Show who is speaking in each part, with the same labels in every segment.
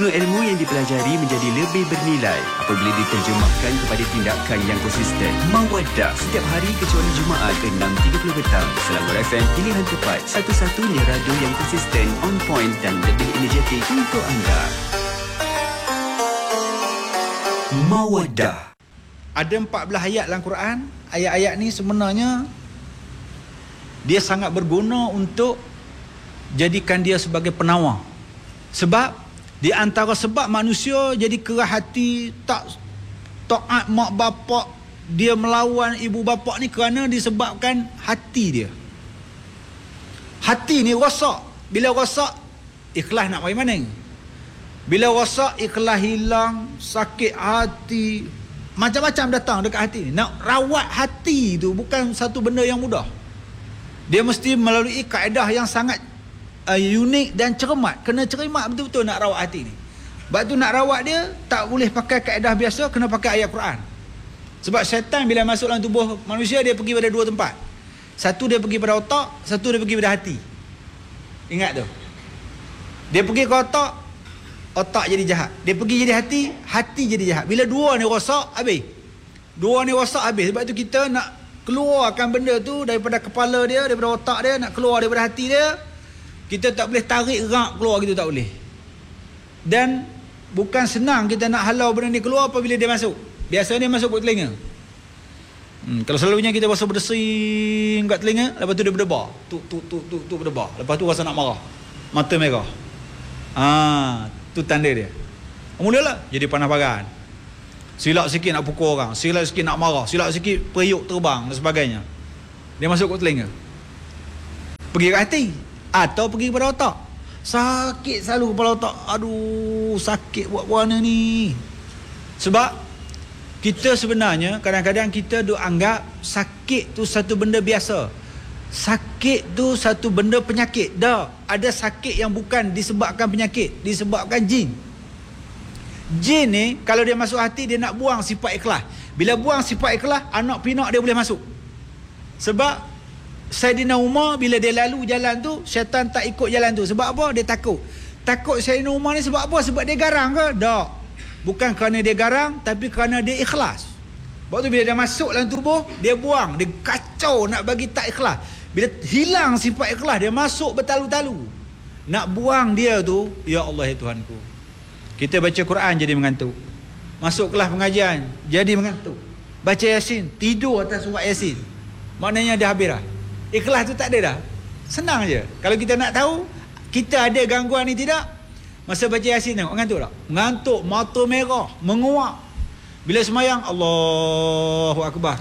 Speaker 1: Ilmu yang dipelajari menjadi lebih bernilai apabila diterjemahkan kepada tindakan yang konsisten. Mawaddah setiap hari kecuali Jumaat 6.30 petang. Selangor FM, pilihan tepat, satu-satunya radio yang konsisten, on point dan lebih energetik untuk anda. Mawaddah.
Speaker 2: Ada 14 ayat dalam Quran. Ayat-ayat ni sebenarnya dia sangat berguna untuk jadikan dia sebagai penawar. Sebab di antara sebab manusia jadi keras hati, tak taat mak bapak, dia melawan ibu bapa ni kerana disebabkan hati dia. Hati ni rosak. Bila rosak, ikhlas nak bagi mana? Bila rosak, ikhlas hilang, sakit hati, macam-macam datang dekat hati ni. Nak rawat hati tu bukan satu benda yang mudah. Dia mesti melalui kaedah yang sangat unik dan cermat. Kena cermat betul-betul nak rawat hati ni. Sebab tu nak rawat dia tak boleh pakai kaedah biasa, kena pakai ayat Quran. Sebab syaitan bila masuk dalam tubuh manusia, dia pergi pada dua tempat. Satu dia pergi pada otak, satu dia pergi pada hati. Ingat tu. Dia pergi ke otak, otak jadi jahat. Dia pergi jadi hati, hati jadi jahat. Bila dua ni rosak, habis. Dua ni rosak, habis. Sebab tu kita nak keluarkan benda tu daripada kepala dia, daripada otak dia, nak keluar daripada hati dia. Kita tak boleh tarik rak keluar gitu, tak boleh. Dan bukan senang kita nak halau benda ni keluar apabila dia masuk. Biasanya dia masuk kat telinga. Kalau selalunya kita rasa berdesing kat telinga, lepas tu dia berdebar. Tu berdebar. Lepas tu rasa nak marah. Mata merah. Tu tanda dia. Mulalah jadi panas baran. Silap sikit nak pukul orang, silap sikit nak marah, silap sikit periuk terbang dan sebagainya. Dia masuk kat telinga. Pergi ke hati atau pergi kepada otak. Sakit selalu kepala otak. Aduh, sakit buat warna ni. Sebab kita sebenarnya kadang-kadang kita duk anggap sakit tu satu benda biasa. Sakit tu satu benda penyakit. Dah, ada sakit yang bukan disebabkan penyakit, disebabkan jin. Jin ni kalau dia masuk hati, dia nak buang sifat ikhlas. Bila buang sifat ikhlas, anak pinak dia boleh masuk. Sebab Saidina Umar bila dia lalu jalan tu, syaitan tak ikut jalan tu. Sebab apa? Dia takut. Takut Saidina Umar ni sebab apa? Sebab dia garang ke? Tak. Bukan kerana dia garang, tapi kerana dia ikhlas. Sebab tu bila dia masuk dalam tubuh, dia buang. Dia kacau nak bagi tak ikhlas. Bila hilang sifat ikhlas, dia masuk bertalu-talu. Nak buang dia tu, ya Allah ya Tuhanku. Kita baca Quran jadi mengantuk. Masuk kelas pengajian, jadi mengantuk. Baca Yasin, tidur atas surat Yasin. Maknanya dia habis dah. Ikhlas tu tak ada dah. Senang je. Kalau kita nak tahu kita ada gangguan ni tidak, masa baca Yasin tengok mengantuk tak? Mengantuk, mata merah, menguap. Bila semayang, Allahu Akbar,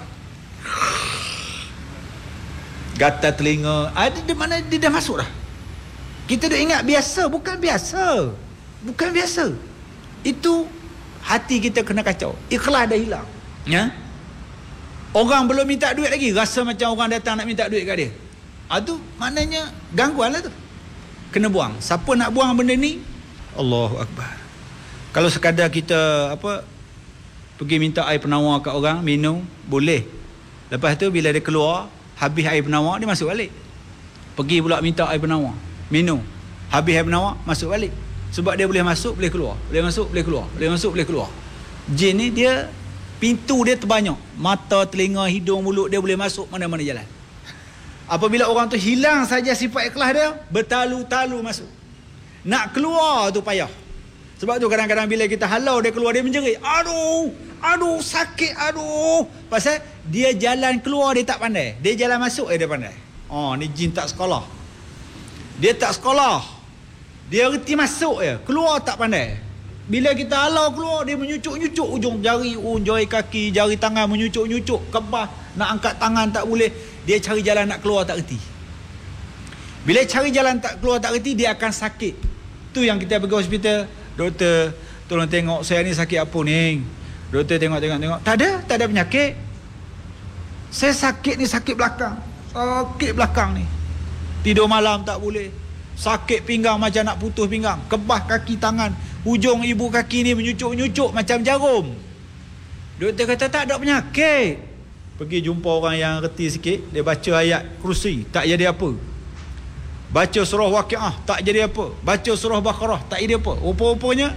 Speaker 2: gatal telinga. Ada mana dia dah masuk dah. Kita dah ingat biasa, bukan biasa. Bukan biasa. Itu hati kita kena kacau. Ikhlas dah hilang. Ya? Orang belum minta duit lagi, rasa macam orang datang nak minta duit kat dia. Tu maknanya gangguan lah tu. Kena buang. Siapa nak buang benda ni? Allahu Akbar. Kalau sekadar kita pergi minta air penawar kat orang, minum, boleh. Lepas tu bila dia keluar, habis air penawar, dia masuk balik. Pergi pula minta air penawar, minum, habis air penawar, masuk balik. Sebab dia boleh masuk, boleh keluar. Boleh masuk, boleh keluar. Boleh masuk, boleh keluar. Jin ni dia, pintu dia terbanyak. Mata, telinga, hidung, mulut, dia boleh masuk mana-mana jalan. Apabila orang tu hilang saja sifat ikhlas dia, bertalu-talu masuk. Nak keluar tu payah. Sebab tu kadang-kadang bila kita halau dia keluar, dia menjerit. Aduh, sakit, aduh. Pasal dia jalan keluar dia tak pandai. Dia jalan masuk dia pandai. Ni jin tak sekolah. Dia tak sekolah. Dia reti masuk je. Keluar tak pandai. Bila kita halau keluar, dia menyucuk-nyucuk ujung jari, jari kaki, jari tangan menyucuk-nyucuk. Kebas, nak angkat tangan tak boleh. Dia cari jalan nak keluar tak reti. Bila cari jalan tak keluar tak reti, dia akan sakit. Tu yang kita pergi hospital. Doktor, tolong tengok saya ni sakit apa ni. Doktor tengok. Tak ada penyakit. Saya sakit ni sakit belakang. Sakit belakang ni. Tidur malam tak boleh. Sakit pinggang macam nak putus pinggang. Kebas kaki tangan. Hujung ibu kaki ni menyucuk-nyucuk macam jarum. Doktor kata tak ada penyakit. Pergi jumpa orang yang reti sikit. Dia baca ayat kursi, tak jadi apa. Baca surah Waqiah, tak jadi apa. Baca surah Baqarah, tak jadi apa. Rupa-rupanya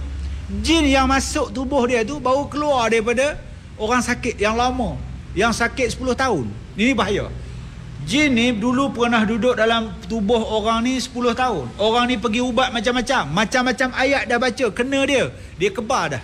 Speaker 2: Jin yang masuk tubuh dia tu baru keluar daripada orang sakit yang lama, yang sakit 10 tahun. Ini bahaya. Jin ni dulu pernah duduk dalam tubuh orang ni 10 tahun. Orang ni pergi ubat macam-macam ayat dah baca, kena dia kebar dah.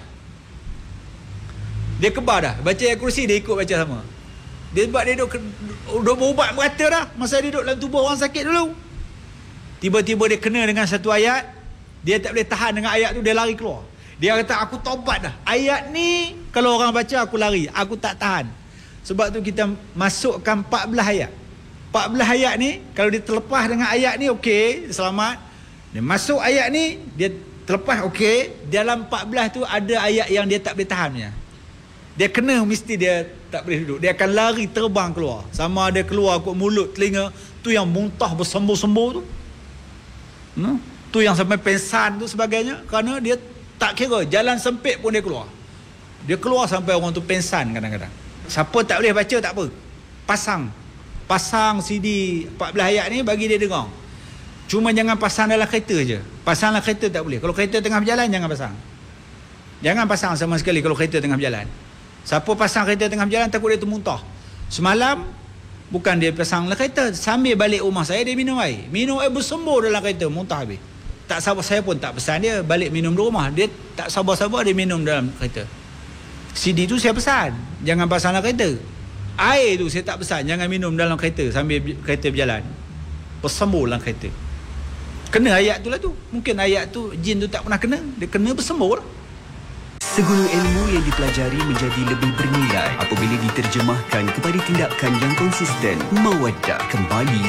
Speaker 2: Dia kebar dah. Baca ayat kursi dia ikut baca sama. Dia sebab dia duduk berubat merata dah masa dia duduk dalam tubuh orang sakit dulu. Tiba-tiba dia kena dengan satu ayat, dia tak boleh tahan dengan ayat tu, dia lari keluar. Dia kata aku taubat dah. Ayat ni kalau orang baca aku lari, aku tak tahan. Sebab tu kita masukkan 14 ayat. 14 ayat ni kalau dia terlepas dengan ayat ni okey, selamat. Dia masuk ayat ni, dia terlepas okey. Dalam 14 tu ada ayat yang dia tak boleh tahannya. Dia kena mesti dia tak boleh duduk. Dia akan lari terbang keluar. Sama ada keluar kot mulut, telinga, tu yang muntah bersembur-sembur tu. Tu yang sampai pengsan tu sebagainya, kerana dia tak kira jalan sempit pun dia keluar. Dia keluar sampai orang tu pengsan kadang-kadang. Siapa tak boleh baca tak apa, pasang CD 14 ayat ni bagi dia dengar. Cuma jangan pasang dalam kereta je. Pasang dalam kereta tak boleh. Kalau kereta tengah berjalan jangan pasang. Jangan pasang sama sekali kalau kereta tengah berjalan. Siapa pasang kereta tengah berjalan takut dia termuntah. Semalam bukan dia pasang dalam kereta, sambil balik rumah saya dia minum air. Minum air bersembur dalam kereta, muntah habis. Tak sabar, saya pun tak pesan dia balik minum di rumah. Dia tak sabar-sabar dia minum dalam kereta. CD tu saya pesan, jangan pasang dalam kereta. Air tu saya tak pesan, jangan minum dalam kereta sambil kereta berjalan. Bersembur dalam kereta. Kena ayat tu lah tu. Mungkin ayat tu jin tu tak pernah kena, dia kena bersembur lah.
Speaker 1: Segala ilmu yang dipelajari menjadi lebih bernilai apabila diterjemahkan kepada tindakan yang konsisten. Mawaddah kembali